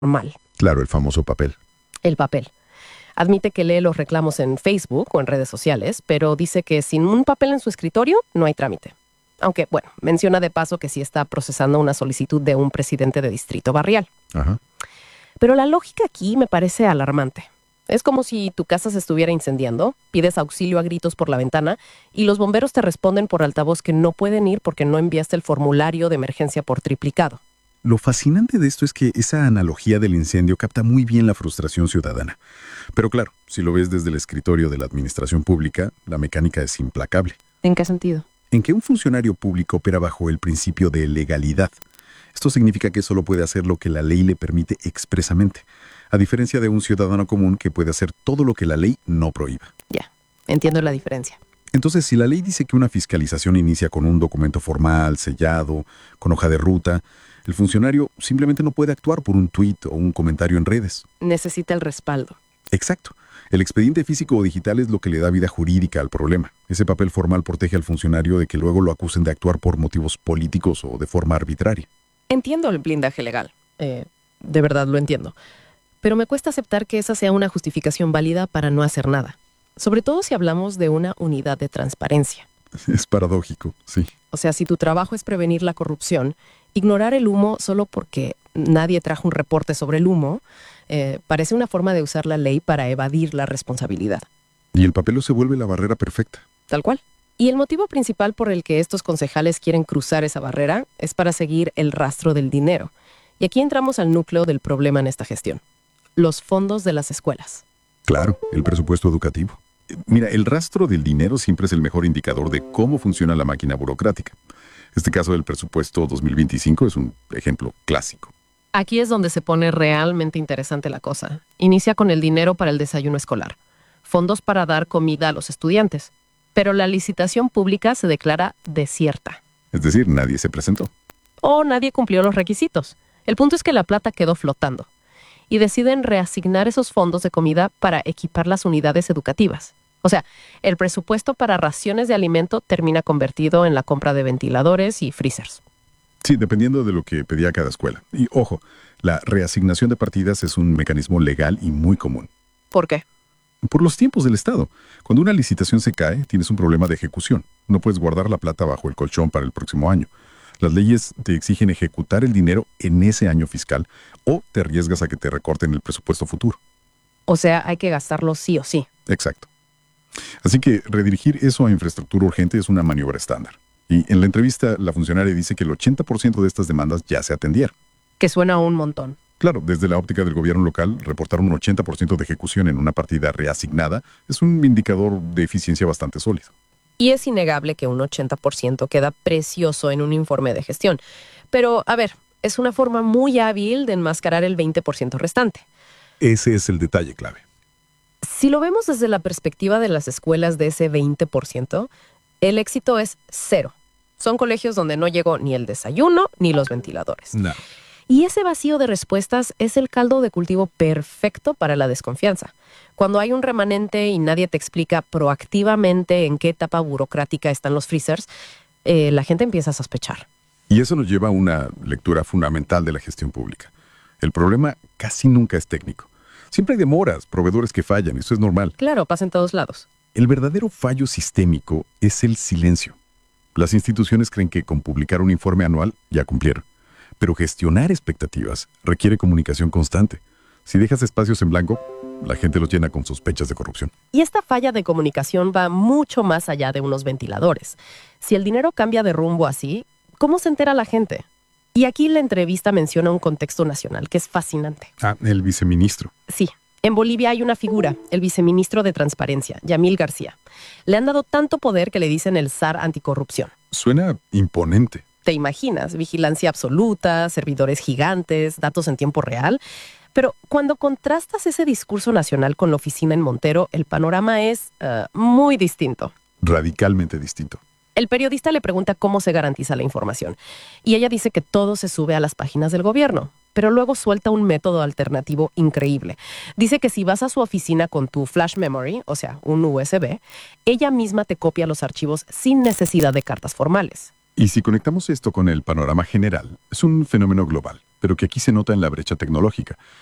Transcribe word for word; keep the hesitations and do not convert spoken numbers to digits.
Mal. Claro, el famoso papel. El papel. Admite que lee los reclamos en Facebook o en redes sociales, pero dice que sin un papel en su escritorio no hay trámite. Aunque, bueno, menciona de paso que sí está procesando una solicitud de un presidente de distrito barrial. Ajá. Pero la lógica aquí me parece alarmante. Es como si tu casa se estuviera incendiando, pides auxilio a gritos por la ventana y los bomberos te responden por altavoz que no pueden ir porque no enviaste el formulario de emergencia por triplicado. Lo fascinante de esto es que esa analogía del incendio capta muy bien la frustración ciudadana. Pero claro, si lo ves desde el escritorio de la administración pública, la mecánica es implacable. ¿En qué sentido? En que un funcionario público opera bajo el principio de legalidad. Esto significa que solo puede hacer lo que la ley le permite expresamente, a diferencia de un ciudadano común que puede hacer todo lo que la ley no prohíba. Ya, entiendo la diferencia. Entonces, si la ley dice que una fiscalización inicia con un documento formal, sellado, con hoja de ruta, el funcionario simplemente no puede actuar por un tuit o un comentario en redes. Necesita el respaldo. Exacto. El expediente físico o digital es lo que le da vida jurídica al problema. Ese papel formal protege al funcionario de que luego lo acusen de actuar por motivos políticos o de forma arbitraria. Entiendo el blindaje legal. Eh, de verdad lo entiendo. Pero me cuesta aceptar que esa sea una justificación válida para no hacer nada. Sobre todo si hablamos de una unidad de transparencia. Es paradójico, sí. O sea, si tu trabajo es prevenir la corrupción, ignorar el humo solo porque nadie trajo un reporte sobre el humo, eh, parece una forma de usar la ley para evadir la responsabilidad. Y el papel se vuelve la barrera perfecta. Tal cual. Y el motivo principal por el que estos concejales quieren cruzar esa barrera es para seguir el rastro del dinero. Y aquí entramos al núcleo del problema en esta gestión. Los fondos de las escuelas. Claro, el presupuesto educativo. Mira, el rastro del dinero siempre es el mejor indicador de cómo funciona la máquina burocrática. Este caso del presupuesto dos mil veinticinco es un ejemplo clásico. Aquí es donde se pone realmente interesante la cosa. Inicia con el dinero para el desayuno escolar, fondos para dar comida a los estudiantes, pero la licitación pública se declara desierta. Es decir, nadie se presentó. O nadie cumplió los requisitos. El punto es que la plata quedó flotando y deciden reasignar esos fondos de comida para equipar las unidades educativas. O sea, el presupuesto para raciones de alimento termina convertido en la compra de ventiladores y freezers. Sí, dependiendo de lo que pedía cada escuela. Y ojo, la reasignación de partidas es un mecanismo legal y muy común. ¿Por qué? Por los tiempos del Estado. Cuando una licitación se cae, tienes un problema de ejecución. No puedes guardar la plata bajo el colchón para el próximo año. Las leyes te exigen ejecutar el dinero en ese año fiscal o te arriesgas a que te recorten el presupuesto futuro. O sea, hay que gastarlo sí o sí. Exacto. Así que redirigir eso a infraestructura urgente es una maniobra estándar. Y en la entrevista, la funcionaria dice que el ochenta por ciento de estas demandas ya se atendieron. Que suena un montón. Claro, desde la óptica del gobierno local, reportar un ochenta por ciento de ejecución en una partida reasignada es un indicador de eficiencia bastante sólido. Y es innegable que un ochenta por ciento queda precioso en un informe de gestión. Pero, a ver, es una forma muy hábil de enmascarar el veinte por ciento restante. Ese es el detalle clave. Si lo vemos desde la perspectiva de las escuelas de ese veinte por ciento, el éxito es cero. Son colegios donde no llegó ni el desayuno ni los ventiladores. No. Y ese vacío de respuestas es el caldo de cultivo perfecto para la desconfianza. Cuando hay un remanente y nadie te explica proactivamente en qué etapa burocrática están los freezers, eh, la gente empieza a sospechar. Y eso nos lleva a una lectura fundamental de la gestión pública. El problema casi nunca es técnico. Siempre hay demoras, proveedores que fallan, eso es normal. Claro, pasa en todos lados. El verdadero fallo sistémico es el silencio. Las instituciones creen que con publicar un informe anual ya cumplieron. Pero gestionar expectativas requiere comunicación constante. Si dejas espacios en blanco, la gente los llena con sospechas de corrupción. Y esta falla de comunicación va mucho más allá de unos ventiladores. Si el dinero cambia de rumbo así, ¿cómo se entera la gente? Y aquí la entrevista menciona un contexto nacional que es fascinante. Ah, el viceministro. Sí. En Bolivia hay una figura, el viceministro de Transparencia, Yamil García. Le han dado tanto poder que le dicen el zar anticorrupción. Suena imponente. ¿Te imaginas? Vigilancia absoluta, servidores gigantes, datos en tiempo real. Pero cuando contrastas ese discurso nacional con la oficina en Montero, el panorama es uh, muy distinto. Radicalmente distinto. El periodista le pregunta cómo se garantiza la información. Y ella dice que todo se sube a las páginas del gobierno. Pero luego suelta un método alternativo increíble. Dice que si vas a su oficina con tu flash memory, o sea, un U S B, ella misma te copia los archivos sin necesidad de cartas formales. Y si conectamos esto con el panorama general, es un fenómeno global. pero que aquí se nota en la brecha tecnológica.